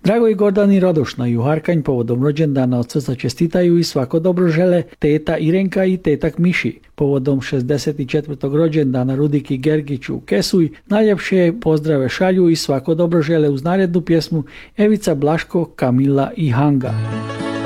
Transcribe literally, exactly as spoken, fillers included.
Dragoj Gordani Radošna i Juharkanj povodom rođendana od srca čestitaju i svako dobro žele teta Irenka i tetak Miši. Povodom šezdeset četvrtog rođendana Rudiki Gergiću u Kesuj najljepše pozdrave šalju i svako dobro žele uz narednu pjesmu Evica Blaško, Kamila i Hanga.